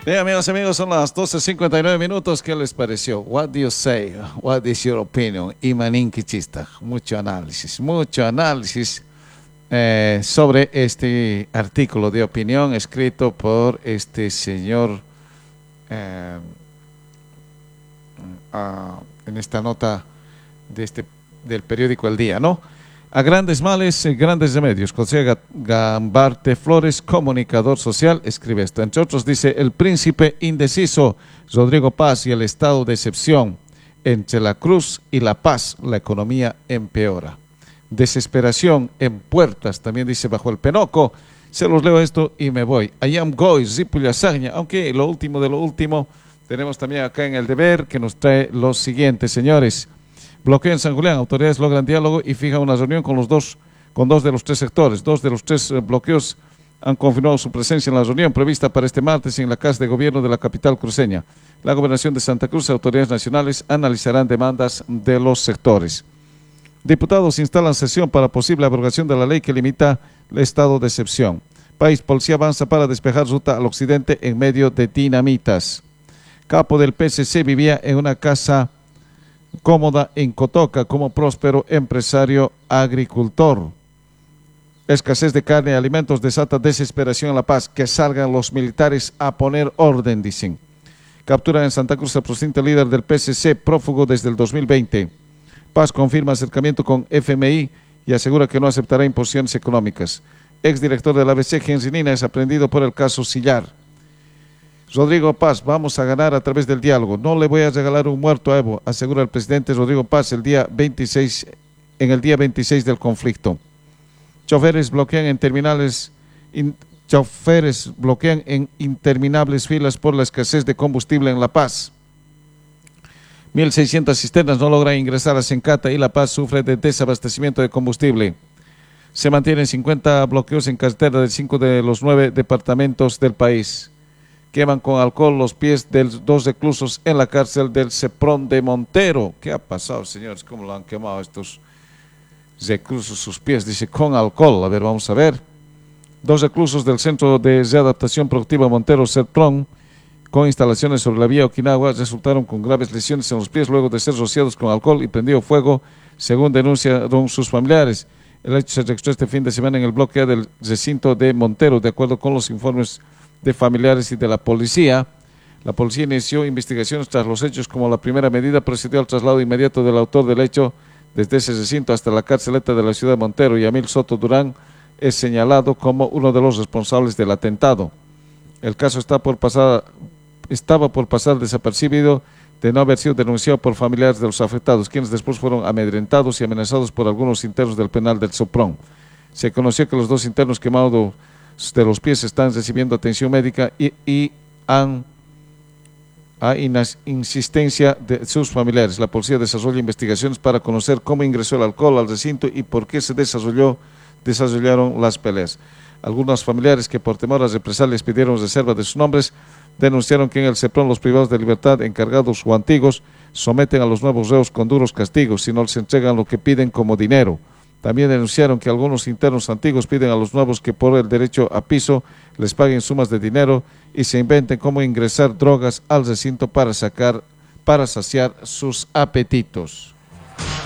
Bien, amigos, son las 12:59 minutos. ¿Qué les pareció? What do you say? What is your opinion? Imaninki chista. Mucho análisis sobre este artículo de opinión escrito por este señor en esta nota del periódico El Día, ¿no? A grandes males, grandes remedios. José Gambarte Flores, comunicador social, escribe esto. Entre otros dice, el príncipe indeciso, Rodrigo Paz y el estado de excepción. Entre la cruz y la paz, la economía empeora. Desesperación en puertas, también dice bajo el penoco. Se los leo esto y me voy. I am Goy, Zipulasagna, aunque lo último de lo último, tenemos también acá en El Deber, que nos trae lo siguiente, señores. Bloqueo en San Julián, autoridades logran diálogo y fijan una reunión con dos de los tres sectores. Dos de los tres bloqueos han confirmado su presencia en la reunión prevista para este martes en la Casa de Gobierno de la capital cruceña. La Gobernación de Santa Cruz y autoridades nacionales analizarán demandas de los sectores. Diputados instalan sesión para posible abrogación de la ley que limita el estado de excepción. País, policía avanza para despejar ruta al occidente en medio de dinamitas. Capo del PSC vivía en una casa cómoda en Cotoca como próspero empresario agricultor. Escasez de carne y alimentos desata desesperación en La Paz. Que salgan los militares a poner orden, dicen. Captura en Santa Cruz al presidente líder del PSC, prófugo desde el 2020. Paz confirma acercamiento con FMI y asegura que no aceptará imposiciones económicas. Exdirector de la ABC, Henry Nina, es aprendido por el caso Sillar. Rodrigo Paz, vamos a ganar a través del diálogo. No le voy a regalar un muerto a Evo, asegura el presidente Rodrigo Paz en el día 26 del conflicto. Choferes bloquean en interminables filas por la escasez de combustible en La Paz. 1.600 cisternas no logran ingresar a Sencata y La Paz sufre de desabastecimiento de combustible. Se mantienen 50 bloqueos en carretera de 5 de los 9 departamentos del país. Queman con alcohol los pies de dos reclusos en la cárcel del Ceprón de Montero. ¿Qué ha pasado, señores? ¿Cómo lo han quemado estos reclusos sus pies? Dice con alcohol. A ver, vamos a ver. Dos reclusos del Centro de Readaptación Productiva Montero Ceprón, con instalaciones sobre la vía Okinawa, resultaron con graves lesiones en los pies luego de ser rociados con alcohol y prendido fuego, según denunciaron sus familiares. El hecho se registró este fin de semana en el bloque A del recinto de Montero, de acuerdo con los informes de familiares y de la policía. La policía inició investigaciones tras los hechos. Como la primera medida procedió al traslado inmediato del autor del hecho desde ese recinto hasta la carceleta de la ciudad de Montero. Yamil Soto Durán es señalado como uno de los responsables del atentado. El caso estaba por pasar desapercibido de no haber sido denunciado por familiares de los afectados, quienes después fueron amedrentados y amenazados por algunos internos del penal del Soprón. Se conoció que los dos internos quemados de los pies están recibiendo atención médica y a insistencia de sus familiares. La policía desarrolla investigaciones para conocer cómo ingresó el alcohol al recinto y por qué se desarrollaron las peleas. Algunos familiares que por temor a represalias pidieron reserva de sus nombres denunciaron que en el Ceprón los privados de libertad, encargados o antiguos, someten a los nuevos reos con duros castigos si no les entregan lo que piden como dinero. También denunciaron que algunos internos antiguos piden a los nuevos que por el derecho a piso les paguen sumas de dinero y se inventen cómo ingresar drogas al recinto para saciar sus apetitos.